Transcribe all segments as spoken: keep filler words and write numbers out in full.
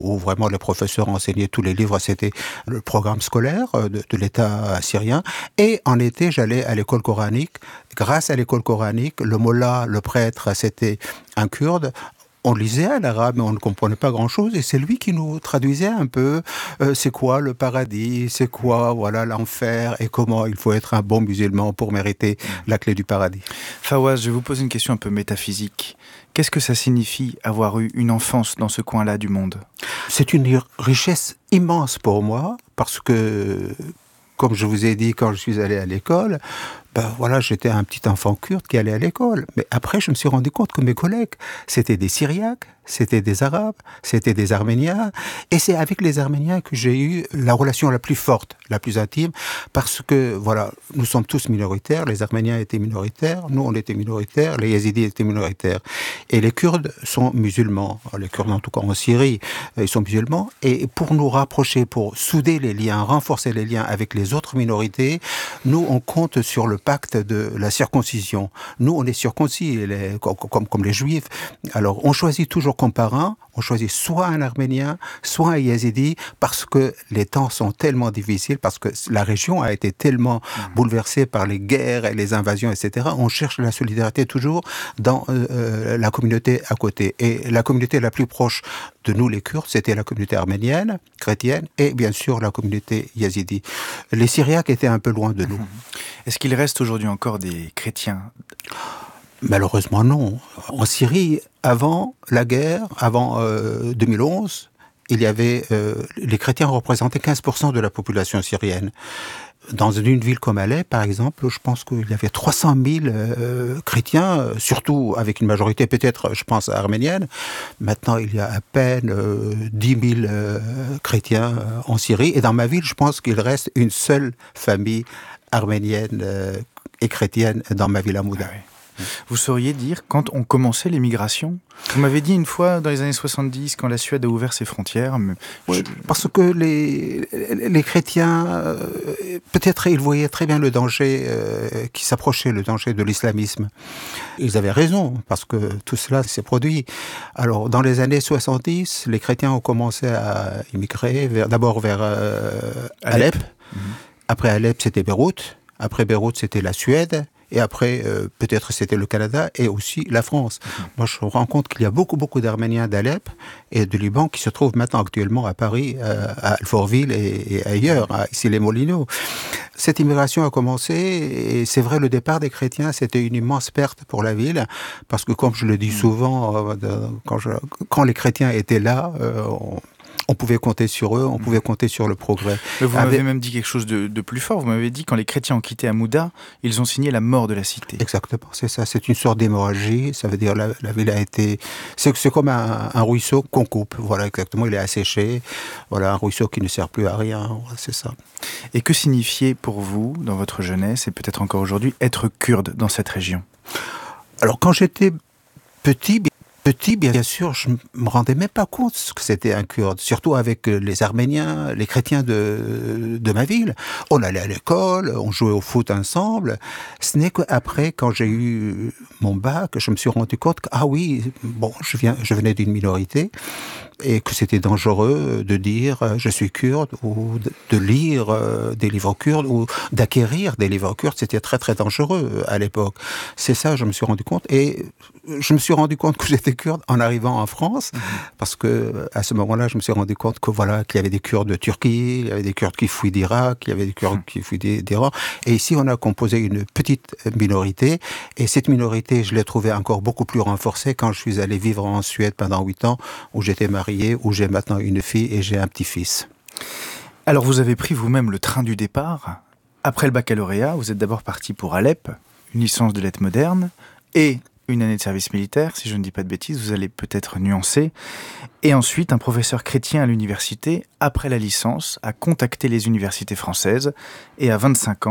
où vraiment les professeurs enseignaient tous les livres, c'était le programme scolaire de, de l'État syrien. Et en été, j'allais à l'école coranique. Grâce à l'école coranique, le mollah, le prêtre, c'était un Kurde. On lisait à l'arabe, mais on ne comprenait pas grand-chose, et c'est lui qui nous traduisait un peu euh, c'est quoi le paradis, c'est quoi voilà l'enfer, et comment il faut être un bon musulman pour mériter la clé du paradis. Fawaz, je vais vous poser une question un peu métaphysique. Qu'est-ce que ça signifie avoir eu une enfance dans ce coin-là du monde ? C'est une richesse immense pour moi, parce que, comme je vous ai dit, quand je suis allé à l'école, ben voilà, j'étais un petit enfant kurde qui allait à l'école. Mais après, je me suis rendu compte que mes collègues, c'était des Syriaques, c'était des Arabes, c'était des Arméniens. Et c'est avec les Arméniens que j'ai eu la relation la plus forte, la plus intime, parce que, voilà, nous sommes tous minoritaires. Les Arméniens étaient minoritaires, nous, on était minoritaires, les Yazidis étaient minoritaires. Et les Kurdes sont musulmans. Les Kurdes, en tout cas en Syrie, ils sont musulmans. Et pour nous rapprocher, pour souder les liens, renforcer les liens avec les autres minorités, nous, on compte sur le pacte de la circoncision. Nous, on est circoncis, les, comme, comme, comme les Juifs. Alors, on choisit toujours comme parrain, on choisit soit un Arménien, soit un Yazidi, parce que les temps sont tellement difficiles, parce que la région a été tellement mmh. bouleversée par les guerres et les invasions, et cetera. On cherche la solidarité toujours dans euh, la communauté à côté. Et la communauté la plus proche de nous, les Kurdes, c'était la communauté arménienne, chrétienne, et bien sûr la communauté yazidi. Les Syriaques étaient un peu loin de nous. Est-ce qu'il reste aujourd'hui encore des chrétiens ? Malheureusement non. En Syrie, avant la guerre, avant euh, deux mille onze, il y avait euh, les chrétiens représentaient quinze pour cent de la population syrienne. Dans une ville comme Alep, par exemple, je pense qu'il y avait trois cent mille euh, chrétiens, surtout avec une majorité peut-être, je pense, arménienne. Maintenant, il y a à peine euh, dix mille euh, chrétiens euh, en Syrie. Et dans ma ville, je pense qu'il reste une seule famille arménienne euh, et chrétienne dans ma ville à Mouda. Ah oui. Vous sauriez dire quand ont commencé les migrations ? Vous m'avez dit une fois dans les années soixante-dix, quand la Suède a ouvert ses frontières. Mais oui, je... Parce que les, les chrétiens, euh, peut-être ils voyaient très bien le danger euh, qui s'approchait, le danger de l'islamisme. Ils avaient raison, parce que tout cela s'est produit. Alors, dans les années soixante-dix, les chrétiens ont commencé à immigrer, vers, d'abord vers euh, Alep. Alep. Mmh. Après Alep, c'était Beyrouth. Après Beyrouth, c'était la Suède. Et après, euh, peut-être c'était le Canada et aussi la France. Mmh. Moi, je me rends compte qu'il y a beaucoup, beaucoup d'Arméniens d'Alep et de Liban qui se trouvent maintenant actuellement à Paris, euh, à Alfortville et, et ailleurs, à Issy-les-Moulineaux. Cette immigration a commencé et c'est vrai, le départ des chrétiens, c'était une immense perte pour la ville parce que, comme je le dis souvent, euh, de, quand, je, quand les chrétiens étaient là, euh, on, on pouvait compter sur eux, on pouvait compter sur le progrès. Mais vous Avec... m'avez même dit quelque chose de, de plus fort. Vous m'avez dit quand les chrétiens ont quitté Amouda, ils ont signé la mort de la cité. Exactement, c'est ça. C'est une sorte d'hémorragie. Ça veut dire la, la ville a été. C'est, c'est comme un, un ruisseau qu'on coupe. Voilà, exactement. Il est asséché. Voilà, un ruisseau qui ne sert plus à rien. Voilà, c'est ça. Et que signifiait pour vous, dans votre jeunesse et peut-être encore aujourd'hui, être kurde dans cette région ? Alors, quand j'étais petit. Petit, bien sûr, je me rendais même pas compte ce que c'était un Kurde, surtout avec les Arméniens, les chrétiens de, de ma ville. On allait à l'école, on jouait au foot ensemble. Ce n'est qu'après, quand j'ai eu mon bac, je me suis rendu compte que, ah oui, bon, je viens, je venais d'une minorité, et que c'était dangereux de dire euh, je suis kurde, ou de, de lire euh, des livres kurdes, ou d'acquérir des livres kurdes. C'était très très dangereux à l'époque. C'est ça, je me suis rendu compte. Et je me suis rendu compte que j'étais kurde en arrivant en France, mmh. parce que à ce moment-là, je me suis rendu compte que voilà, qu'il y avait des Kurdes de Turquie, il y avait des Kurdes qui fuient d'Irak, il y avait des Kurdes mmh. qui fuient d'Iran. Et ici, on a composé une petite minorité. Et cette minorité, je l'ai trouvée encore beaucoup plus renforcée quand je suis allé vivre en Suède pendant huit ans, où j'étais marié, où j'ai maintenant une fille et j'ai un petit-fils. Alors, vous avez pris vous-même le train du départ. Après le baccalauréat, vous êtes d'abord parti pour Alep, une licence de lettres modernes, et une année de service militaire, si je ne dis pas de bêtises, vous allez peut-être nuancer. Et ensuite, un professeur chrétien à l'université, après la licence, a contacté les universités françaises et à vingt-cinq ans,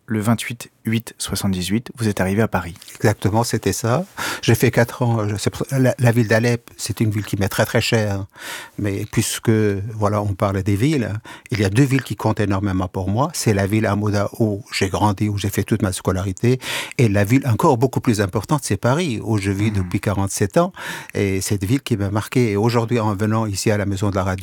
le vingt-huit huit soixante-dix-huit, vous êtes arrivé à Paris. Exactement, c'était ça. J'ai fait quatre ans. Je sais, la, la ville d'Alep, c'est une ville qui m'est très très chère. Mais puisque, voilà, on parle des villes, il y a deux villes qui comptent énormément pour moi. C'est la ville Amouda où j'ai grandi, où j'ai fait toute ma scolarité. Et la ville encore beaucoup plus importante, c'est Paris, où je vis mmh. depuis quarante-sept ans. Et cette ville qui m'a marqué. Et aujourd'hui, en venant ici à la Maison de la Radio,